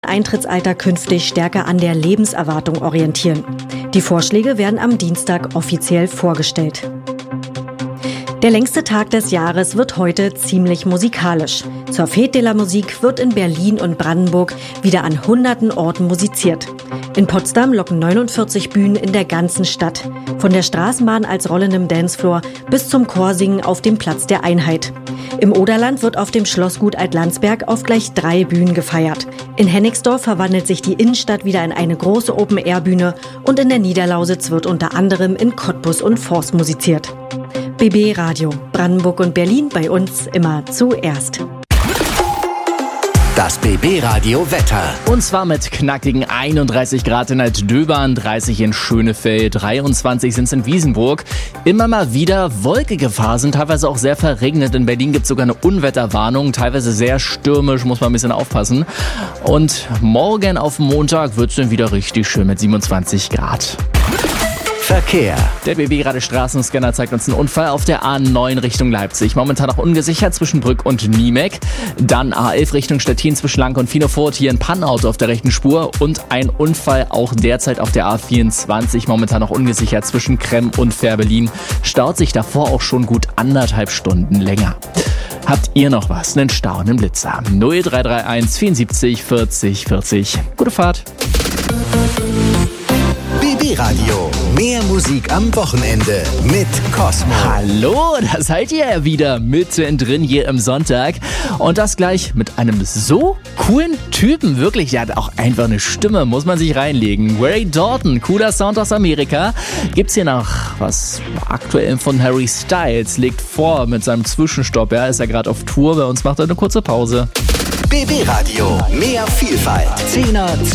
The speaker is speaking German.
Eintrittsalter künftig stärker an der Lebenserwartung orientieren. Die Vorschläge werden am Dienstag offiziell vorgestellt. Der längste Tag des Jahres wird heute ziemlich musikalisch. Zur Fête de la Musique wird in Berlin und Brandenburg wieder an hunderten Orten musiziert. In Potsdam locken 49 Bühnen in der ganzen Stadt. Von der Straßenbahn als rollendem Dancefloor bis zum Chorsingen auf dem Platz der Einheit. Im Oderland wird auf dem Schlossgut Altlandsberg auf gleich 3 Bühnen gefeiert. In Hennigsdorf verwandelt sich die Innenstadt wieder in eine große Open-Air-Bühne und in der Niederlausitz wird unter anderem in Cottbus und Forst musiziert. BB Radio, Brandenburg und Berlin, bei uns immer zuerst. Das BB Radio Wetter. Und zwar mit knackigen 31 Grad in Altdöbern, 30 in Schönefeld, 23 sind es in Wiesenburg. Immer mal wieder wolkige Phasen, teilweise auch sehr verregnet. In Berlin gibt es sogar eine Unwetterwarnung, teilweise sehr stürmisch, muss man ein bisschen aufpassen. Und morgen auf Montag wird es dann wieder richtig schön mit 27 Grad. Verkehr. Der BB Radio Straßenscanner zeigt uns einen Unfall auf der A9 Richtung Leipzig. Momentan noch ungesichert zwischen Brück und Niemek. Dann A11 Richtung Stettin zwischen Lank und Finofurt. Hier ein Pannauto auf der rechten Spur. Und ein Unfall auch derzeit auf der A24. Momentan noch ungesichert zwischen Kremm und Fährberlin. Staut sich davor auch schon gut 1,5 Stunden länger. Habt ihr noch was? Einen Stau, einen Blitzer? 0331 74 40 40. Gute Fahrt. BB Radio. Mehr Musik am Wochenende mit Cosmo. Hallo, da seid ihr ja wieder mittendrin hier im Sonntag. Und das gleich mit einem so coolen Typen. Wirklich, der hat auch einfach eine Stimme, muss man sich reinlegen. Ray Dalton, cooler Sound aus Amerika. Gibt's hier noch was aktuell von Harry Styles. Legt vor mit seinem Zwischenstopp. Ja, ist ja gerade auf Tour. Bei uns macht er eine kurze Pause. BB Radio. Mehr Vielfalt. 10er